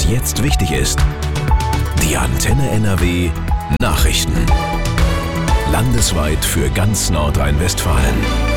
jetzt wichtig ist. Die Antenne NRW Nachrichten. Landesweit für ganz Nordrhein-Westfalen.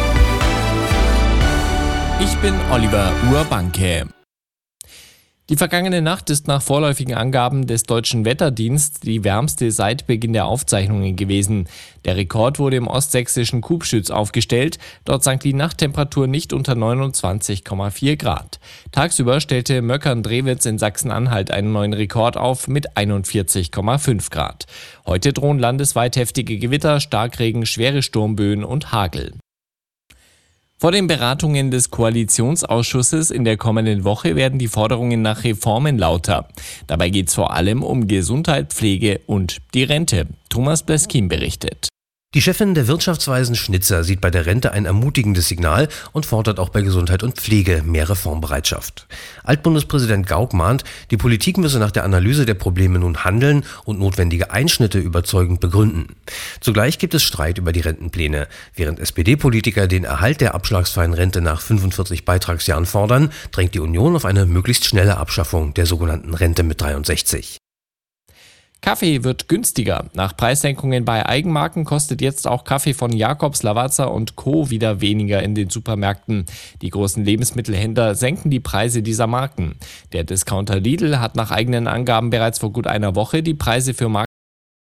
Ich bin Oliver Urbanke. Die vergangene Nacht ist nach vorläufigen Angaben des Deutschen Wetterdienstes die wärmste seit Beginn der Aufzeichnungen gewesen. Der Rekord wurde im ostsächsischen Kubschütz aufgestellt. Dort sank die Nachttemperatur nicht unter 29,4 Grad. Tagsüber stellte Möckern-Drewitz in Sachsen-Anhalt einen neuen Rekord auf mit 41,5 Grad. Heute drohen landesweit heftige Gewitter, Starkregen, schwere Sturmböen und Hagel. Vor den Beratungen des Koalitionsausschusses in der kommenden Woche werden die Forderungen nach Reformen lauter. Dabei geht es vor allem um Gesundheit, Pflege und die Rente. Thomas Bleskin berichtet. Die Chefin der Wirtschaftsweisen Schnitzer sieht bei der Rente ein ermutigendes Signal und fordert auch bei Gesundheit und Pflege mehr Reformbereitschaft. Altbundespräsident Gauck mahnt, die Politik müsse nach der Analyse der Probleme nun handeln und notwendige Einschnitte überzeugend begründen. Zugleich gibt es Streit über die Rentenpläne. Während SPD-Politiker den Erhalt der abschlagsfreien Rente nach 45 Beitragsjahren fordern, drängt die Union auf eine möglichst schnelle Abschaffung der sogenannten Rente mit 63. Kaffee wird günstiger. Nach Preissenkungen bei Eigenmarken kostet jetzt auch Kaffee von Jacobs, Lavazza und Co. wieder weniger in den Supermärkten. Die großen Lebensmittelhändler senken die Preise dieser Marken. Der Discounter Lidl hat nach eigenen Angaben bereits vor gut einer Woche die Preise für Marken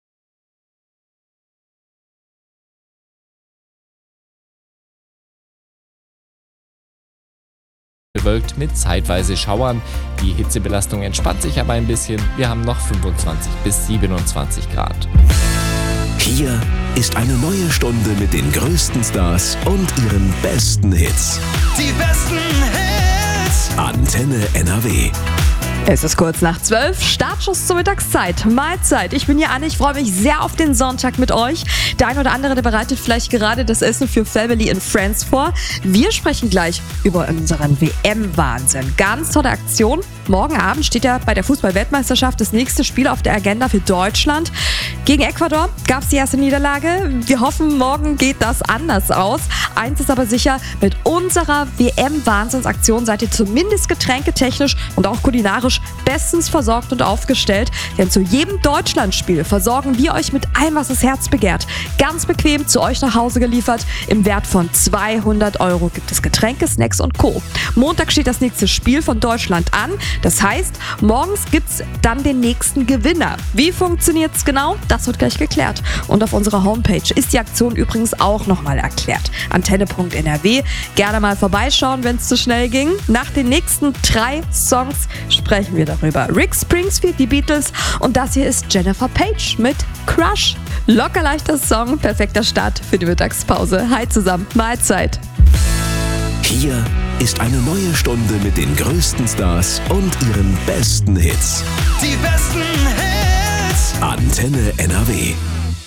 bewölkt mit zeitweise Schauern. Die Hitzebelastung entspannt sich aber ein bisschen. Wir haben noch 25 bis 27 Grad. Hier ist eine neue Stunde mit den größten Stars und ihren besten Hits. Die besten Hits. Antenne NRW. Es ist kurz nach 12, Startschuss zur Mittagszeit, Mahlzeit. Ich bin hier Anne, ich freue mich sehr auf den Sonntag mit euch. Der eine oder andere, der bereitet vielleicht gerade das Essen für Family and Friends vor. Wir sprechen gleich über unseren WM-Wahnsinn. Ganz tolle Aktion. Morgen Abend steht ja bei der Fußball-Weltmeisterschaft das nächste Spiel auf der Agenda für Deutschland. Gegen Ecuador gab es die erste Niederlage. Wir hoffen, morgen geht das anders aus. Eins ist aber sicher, mit unserer WM-Wahnsinnsaktion seid ihr zumindest getränketechnisch und auch kulinarisch bestens versorgt und aufgestellt. Denn zu jedem Deutschlandspiel versorgen wir euch mit allem, was das Herz begehrt. Ganz bequem zu euch nach Hause geliefert. Im Wert von 200 € gibt es Getränke, Snacks und Co. Montag steht das nächste Spiel von Deutschland an. Das heißt, morgens gibt's dann den nächsten Gewinner. Wie funktioniert's genau? Das wird gleich geklärt. Und auf unserer Homepage ist die Aktion übrigens auch nochmal erklärt. Antenne.nrw. Gerne mal vorbeischauen, wenn es zu schnell ging. Nach den nächsten 3 Songs sprechen wir darüber. Rick Springfield, die Beatles, und das hier ist Jennifer Page mit Crush. Locker leichter Song, perfekter Start für die Mittagspause. Hi zusammen, Mahlzeit. Hier ist eine neue Stunde mit den größten Stars und ihren besten Hits. Die besten Hits. Antenne NRW.